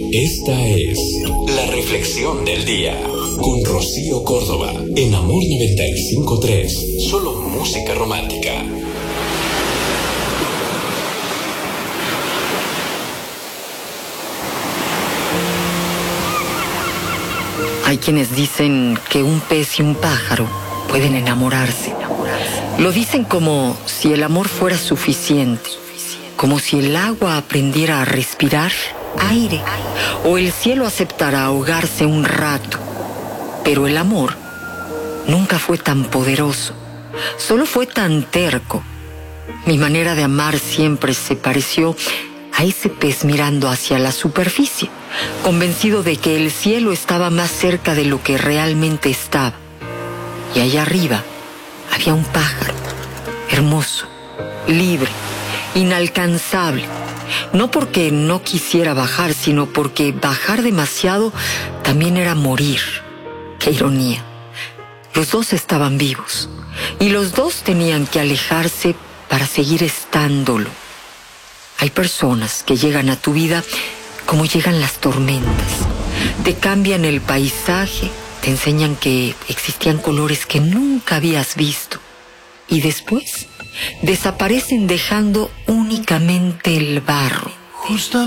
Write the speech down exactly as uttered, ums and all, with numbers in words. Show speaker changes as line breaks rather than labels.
Esta es la reflexión del día con Rocío Córdoba en Amor noventa y cinco punto tres. Solo música romántica.
Hay quienes dicen que un pez y un pájaro pueden enamorarse. Lo dicen como si el amor fuera suficiente, como si el agua aprendiera a respirar aire o el cielo aceptara ahogarse un rato. Pero el amor nunca fue tan poderoso, solo fue tan terco. Mi manera de amar siempre se pareció a ese pez mirando hacia la superficie, convencido de que el cielo estaba más cerca de lo que realmente estaba. Y allá arriba había un pájaro, hermoso, libre, inalcanzable. No porque no quisiera bajar, sino porque bajar demasiado también era morir. ¡Qué ironía! Los dos estaban vivos y los dos tenían que alejarse para seguir estándolo. Hay personas que llegan a tu vida como llegan las tormentas. Te cambian el paisaje, te enseñan que existían colores que nunca habías visto. Y después desaparecen dejando únicamente el barro.